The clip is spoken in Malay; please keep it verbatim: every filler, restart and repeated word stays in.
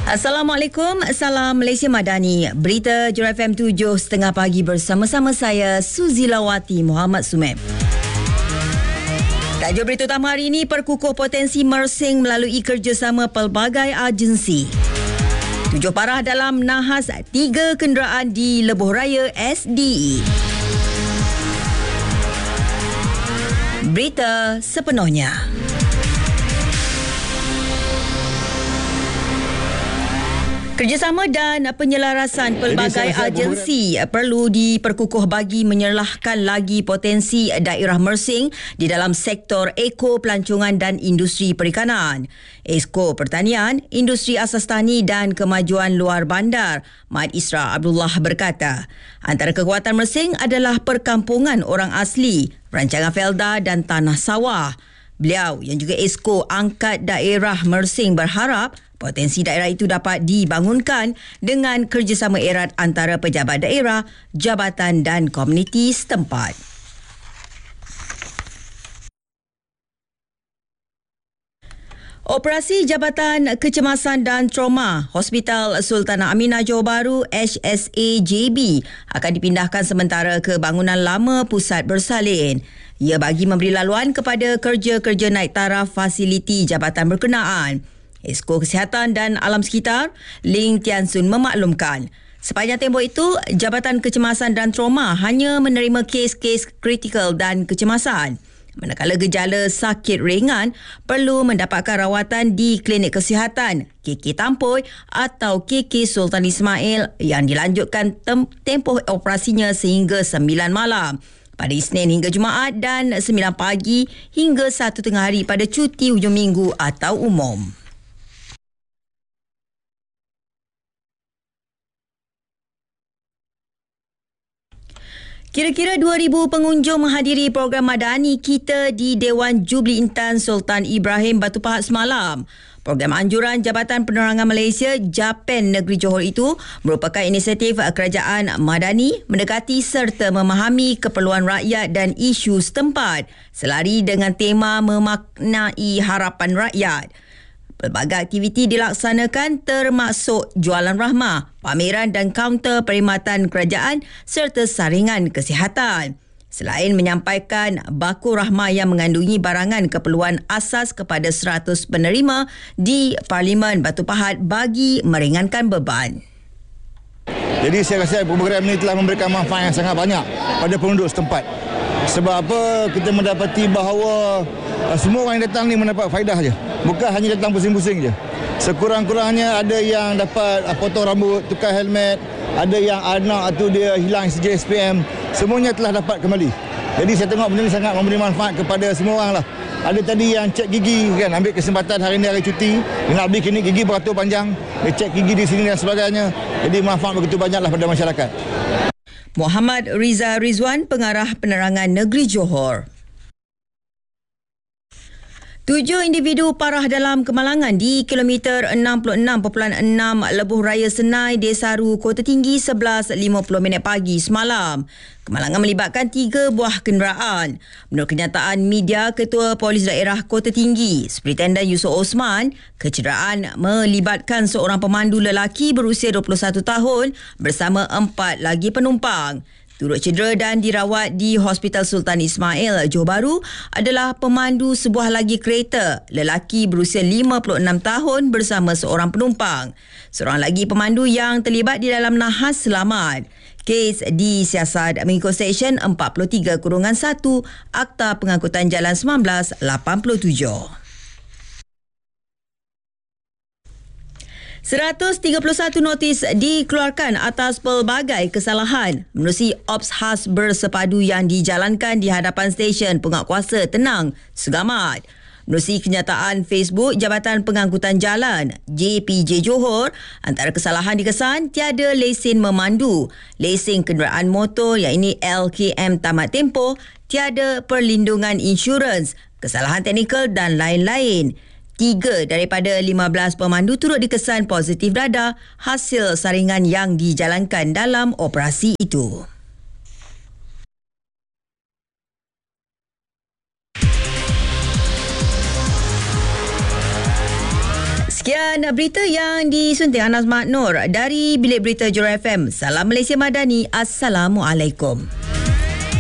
Assalamualaikum, salam Malaysia Madani. Berita Jura F M tujuh setengah pagi bersama-sama saya Suzy Lawati Muhammad Sumem. Tajuk berita utama hari ini, perkukuh potensi mersing melalui kerjasama pelbagai agensi. Tujuh parah dalam nahas tiga kenderaan di Lebuh Raya S D E. Berita sepenuhnya. Kerjasama dan penyelarasan pelbagai agensi perlu diperkukuh bagi menyerlahkan lagi potensi daerah mersing di dalam sektor eko, pelancongan dan industri perikanan. Esko Pertanian, Industri Asas Tani dan Kemajuan Luar Bandar, Mat Isra Abdullah berkata, antara kekuatan mersing adalah perkampungan orang asli, rancangan felda dan tanah sawah. Beliau yang juga Esko Angkat Daerah Mersing berharap potensi daerah itu dapat dibangunkan dengan kerjasama erat antara pejabat daerah, jabatan dan komuniti setempat. Operasi Jabatan Kecemasan dan Trauma Hospital Sultanah Aminah Johor Bahru H S A J B akan dipindahkan sementara ke bangunan lama Pusat Bersalin. Ia bagi memberi laluan kepada kerja-kerja naik taraf fasiliti jabatan berkenaan. Esko Kesihatan dan Alam Sekitar, Ling Tian Sun memaklumkan, sepanjang tempoh itu, Jabatan Kecemasan dan Trauma hanya menerima kes-kes kritikal dan kecemasan. Manakala gejala sakit ringan perlu mendapatkan rawatan di klinik kesihatan K K Tampoi atau K K Sultan Ismail yang dilanjutkan tem- tempoh operasinya sehingga sembilan malam pada Isnin hingga Jumaat dan sembilan pagi hingga satu tengah hari pada cuti hujung minggu atau umum. Kira-kira dua ribu pengunjung menghadiri program Madani Kita di Dewan Jubli Intan Sultan Ibrahim Batu Pahat semalam. Program anjuran Jabatan Penerangan Malaysia Japan Negeri Johor itu merupakan inisiatif kerajaan Madani mendekati serta memahami keperluan rakyat dan isu setempat selari dengan tema memaknai harapan rakyat. Pelbagai aktiviti dilaksanakan termasuk jualan rahmah, pameran dan kaunter perkhidmatan kerajaan serta saringan kesihatan. Selain menyampaikan baku rahmah yang mengandungi barangan keperluan asas kepada seratus penerima di Parlimen Batu Pahat bagi meringankan beban. Jadi saya rasa program ini telah memberikan manfaat yang sangat banyak pada penduduk setempat. Sebab apa, kita mendapati bahawa uh, semua orang yang datang ni mendapat faedah je. Bukan hanya datang pusing-pusing je. Sekurang-kurangnya ada yang dapat uh, potong rambut, tukar helmet, ada yang anak tu dia hilang C J S P M, semuanya telah dapat kembali. Jadi saya tengok benda ni sangat memberi manfaat kepada semua orang lah. Ada tadi yang cek gigi kan, ambil kesempatan hari ni hari cuti, dia nak beli klinik gigi beratur panjang, dia cek gigi di sini dan sebagainya. Jadi manfaat begitu banyaklah pada masyarakat. Muhammad Riza Rizwan, Pengarah Penerangan Negeri Johor. Tujuh individu parah dalam kemalangan di kilometer enam puluh enam perpuluhan enam Lebuh Raya Senai, Desaru, Kota Tinggi sebelas lima puluh minit pagi semalam. Kemalangan melibatkan tiga buah kenderaan. Menurut kenyataan media, Ketua Polis Daerah Kota Tinggi, Superintendent Yusof Osman, kecederaan melibatkan seorang pemandu lelaki berusia dua puluh satu tahun bersama empat lagi penumpang. Turut cedera dan dirawat di Hospital Sultan Ismail, Johor Bahru adalah pemandu sebuah lagi kereta, lelaki berusia lima puluh enam tahun bersama seorang penumpang. Seorang lagi pemandu yang terlibat di dalam nahas selamat. Kes disiasat mengikut Seksyen empat puluh tiga satu Akta Pengangkutan Jalan seribu sembilan ratus lapan puluh tujuh. seratus tiga puluh satu notis dikeluarkan atas pelbagai kesalahan menerusi ops khas bersepadu yang dijalankan di hadapan stesen penguatkuasa Tenang, Segamat. Menerusi kenyataan Facebook Jabatan Pengangkutan Jalan J P J Johor, antara kesalahan dikesan tiada lesen memandu, lesen kenderaan motor iaitu L K M tamat tempoh, tiada perlindungan insurans, kesalahan teknikal dan lain-lain. Tiga daripada lima belas pemandu turut dikesan positif radar hasil saringan yang dijalankan dalam operasi itu. Sekian berita yang disunting Anas Mak Nur dari Bilik Berita Joran F M. Salam Malaysia Madani. Assalamualaikum.